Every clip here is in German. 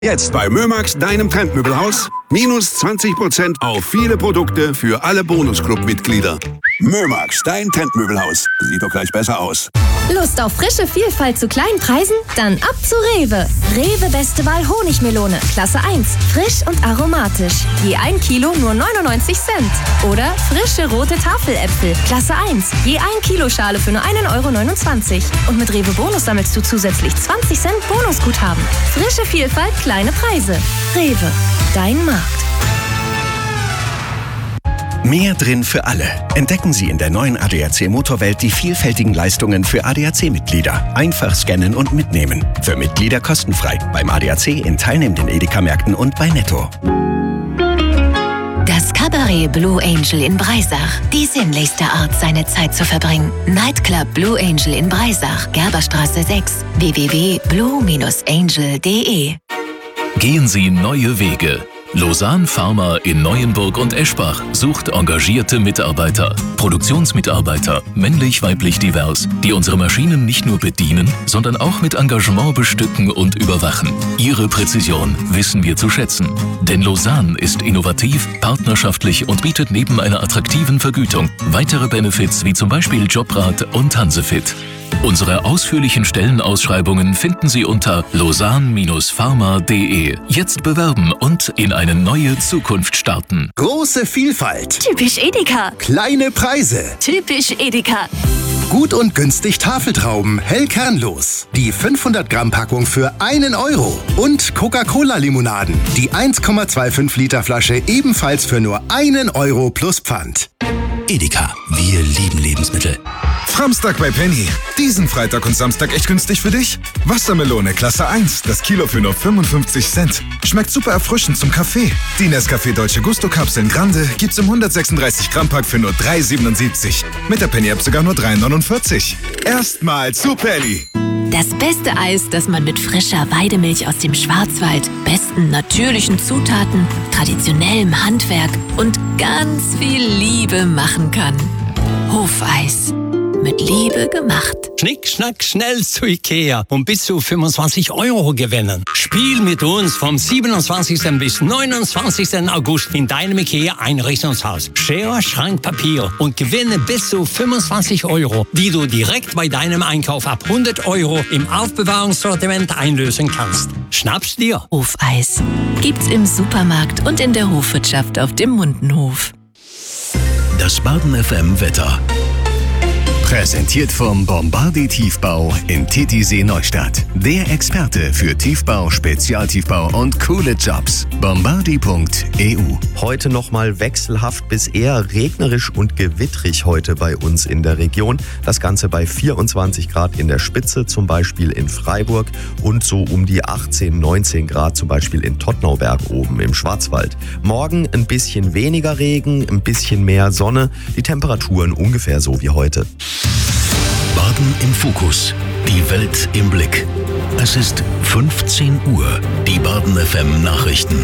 Jetzt bei Mömax, deinem Trendmöbelhaus, minus 20% auf viele Produkte für alle Bonusclub-Mitglieder. Mömax, dein Trendmöbelhaus. Sieht doch gleich besser aus. Lust auf frische Vielfalt zu kleinen Preisen? Dann ab zu Rewe. Rewe Beste Wahl Honigmelone, Klasse 1, frisch und aromatisch. Je 1 Kilo nur 99 Cent. Oder frische rote Tafeläpfel, Klasse 1, je 1 Kilo Schale für nur 1,29 €. Und mit Rewe Bonus sammelst du zusätzlich 20 Cent Bonusguthaben. Frische Vielfalt, kleine Preise. Rewe, dein Markt. Mehr drin für alle. Entdecken Sie in der neuen ADAC Motorwelt die vielfältigen Leistungen für ADAC-Mitglieder. Einfach scannen und mitnehmen. Für Mitglieder kostenfrei. Beim ADAC in teilnehmenden Edeka-Märkten und bei Netto. Das Cabaret Blue Angel in Breisach. Die sinnlichste Art, seine Zeit zu verbringen. Nightclub Blue Angel in Breisach. Gerberstraße 6. www.blue-angel.de. Gehen Sie neue Wege. Lausanne Pharma in Neuenburg und Eschbach sucht engagierte Mitarbeiter, Produktionsmitarbeiter, männlich, weiblich, divers, die unsere Maschinen nicht nur bedienen, sondern auch mit Engagement bestücken und überwachen. Ihre Präzision wissen wir zu schätzen. Denn Lausanne ist innovativ, partnerschaftlich und bietet neben einer attraktiven Vergütung weitere Benefits wie zum Beispiel Jobrat und Hansefit. Unsere ausführlichen Stellenausschreibungen finden Sie unter lausanne-pharma.de. Jetzt bewerben und in eine neue Zukunft starten. Große Vielfalt. Typisch Edeka. Kleine Preise. Typisch Edeka. Gut und günstig Tafeltrauben, hell kernlos. Die 500 Gramm Packung für 1 €. Und Coca-Cola-Limonaden. Die 1,25 Liter Flasche ebenfalls für nur 1 € plus Pfand. Edeka, wir lieben Lebensmittel. Samstag bei Penny. Diesen Freitag und Samstag echt günstig für dich? Wassermelone Klasse 1, das Kilo für nur 55 Cent. Schmeckt super erfrischend zum Kaffee. Die Nescafé Dolce Gusto Kapseln Grande gibt's im 136 Gramm Pack für nur 3,77. Mit der Penny App sogar nur 3,49. Erstmal zu Penny. Das beste Eis, das man mit frischer Weidemilch aus dem Schwarzwald, besten natürlichen Zutaten, traditionellem Handwerk und ganz viel Liebe machen kann. Hofeis. Mit Liebe gemacht. Schnick, schnack, schnell zu Ikea und bis zu 25 € gewinnen. Spiel mit uns vom 27. bis 29. August in deinem Ikea-Einrichtungshaus. Schere, Schrank, Papier und gewinne bis zu 25 €, die du direkt bei deinem Einkauf ab 100 € im Aufbewahrungssortiment einlösen kannst. Schnapp's dir. Hofeis. Gibt's im Supermarkt und in der Hofwirtschaft auf dem Mundenhof. Das Baden FM Wetter. Präsentiert vom Bombardier Tiefbau in Titisee Neustadt. Der Experte für Tiefbau, Spezialtiefbau und coole Jobs. Bombardier.eu. Heute nochmal wechselhaft bis eher regnerisch und gewittrig heute bei uns in der Region. Das Ganze bei 24 Grad in der Spitze, zum Beispiel in Freiburg, und so um die 18, 19 Grad zum Beispiel in Tottnauberg oben im Schwarzwald. Morgen ein bisschen weniger Regen, ein bisschen mehr Sonne, die Temperaturen ungefähr so wie heute. Baden im Fokus. Die Welt im Blick. Es ist 15 Uhr. Die Baden FM Nachrichten.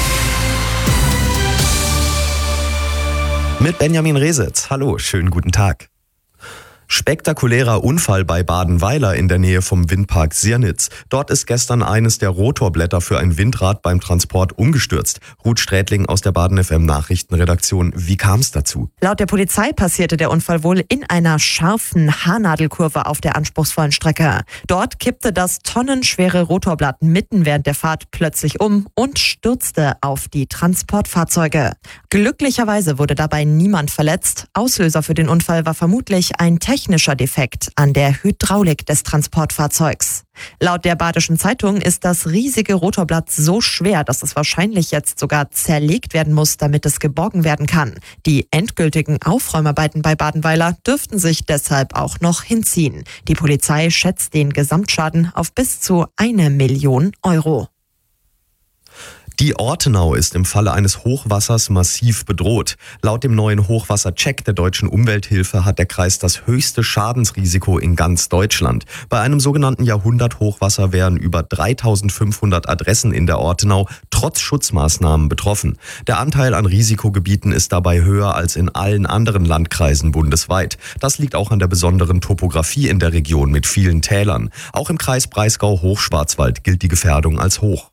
Mit Benjamin Resitz. Hallo, schönen guten Tag. Spektakulärer Unfall bei Badenweiler in der Nähe vom Windpark Sirnitz. Dort ist gestern eines der Rotorblätter für ein Windrad beim Transport umgestürzt. Ruth Strätling aus der Baden FM Nachrichtenredaktion. Wie kam es dazu? Laut der Polizei passierte der Unfall wohl in einer scharfen Haarnadelkurve auf der anspruchsvollen Strecke. Dort kippte das tonnenschwere Rotorblatt mitten während der Fahrt plötzlich um und stürzte auf die Transportfahrzeuge. Glücklicherweise wurde dabei niemand verletzt. Auslöser für den Unfall war vermutlich ein technischer Defekt an der Hydraulik des Transportfahrzeugs. Laut der Badischen Zeitung ist das riesige Rotorblatt so schwer, dass es wahrscheinlich jetzt sogar zerlegt werden muss, damit es geborgen werden kann. Die endgültigen Aufräumarbeiten bei Badenweiler dürften sich deshalb auch noch hinziehen. Die Polizei schätzt den Gesamtschaden auf bis zu 1 Million €. Die Ortenau ist im Falle eines Hochwassers massiv bedroht. Laut dem neuen Hochwassercheck der Deutschen Umwelthilfe hat der Kreis das höchste Schadensrisiko in ganz Deutschland. Bei einem sogenannten Jahrhundert-Hochwasser wären über 3.500 Adressen in der Ortenau trotz Schutzmaßnahmen betroffen. Der Anteil an Risikogebieten ist dabei höher als in allen anderen Landkreisen bundesweit. Das liegt auch an der besonderen Topografie in der Region mit vielen Tälern. Auch im Kreis Breisgau-Hochschwarzwald gilt die Gefährdung als hoch.